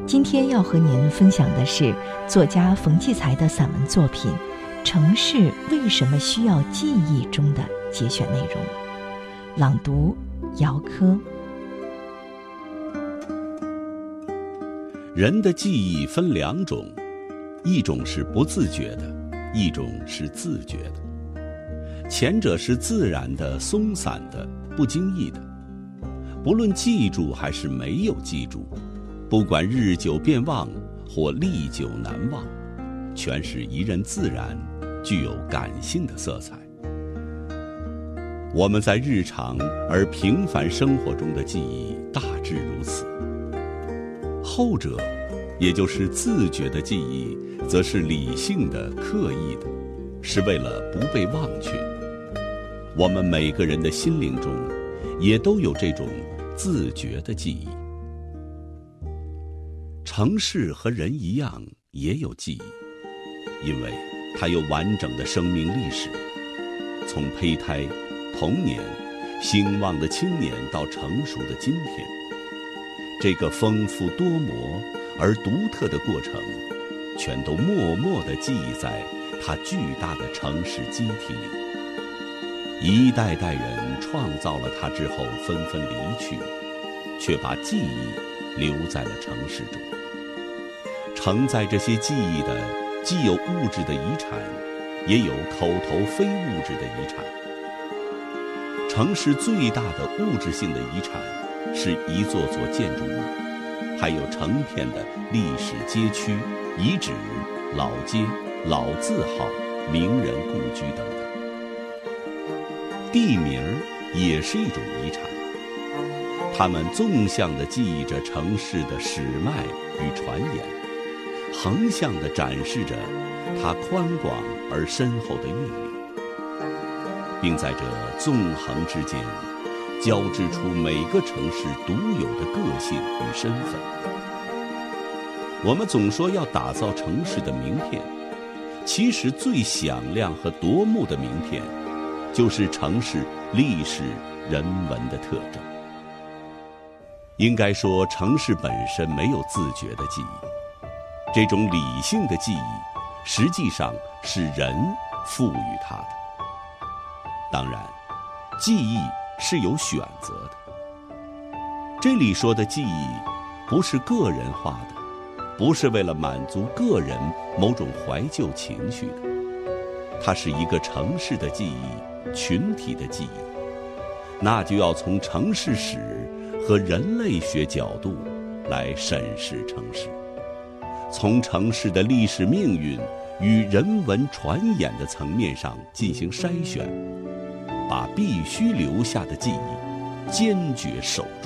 今天要和您分享的是作家冯骥才的散文作品《城市为什么需要记忆》中的节选内容。朗读姚科。 人的记忆分两种，一种是不自觉的，一种是自觉的。前者是自然的、松散的、不经意的，不论记住还是没有记住，不管日久变忘或历久难忘，全是怡人自然，具有感性的色彩。我们在日常而平凡生活中的记忆大致如此，后者也就是自觉的记忆，则是理性的、刻意的，是为了不被忘却。我们每个人的心灵中也都有这种自觉的记忆。城市和人一样也有记忆，因为它有完整的生命历史，从胚胎、童年、兴旺的青年到成熟的今天，这个丰富多磨而独特的过程，全都默默地记忆在它巨大的城市机体里。一代代人创造了它之后纷纷离去，却把记忆留在了城市中。承载这些记忆的，既有物质的遗产，也有口头非物质的遗产。城市最大的物质性的遗产是一座座建筑物，还有成片的历史街区、遗址、老街、老字号、名人故居等等。地名也是一种遗产，它们纵向地记忆着城市的史脉与传言，横向地展示着它宽广而深厚的阅历，并在这纵横之间交织出每个城市独有的个性与身份。我们总说要打造城市的名片，其实最响亮和夺目的名片，就是城市历史人文的特征。应该说，城市本身没有自觉的记忆，这种理性的记忆实际上是人赋予它的。当然，记忆是有选择的。这里说的记忆不是个人化的，不是为了满足个人某种怀旧情绪的，它是一个城市的记忆，群体的记忆，那就要从城市史和人类学角度来审视城市，从城市的历史命运与人文传演的层面上进行筛选，把必须留下的记忆坚决守住。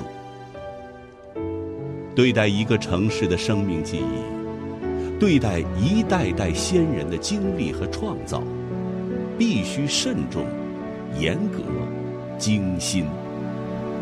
对待一个城市的生命记忆，对待一代代先人的经历和创造，必须慎重、严格、精心。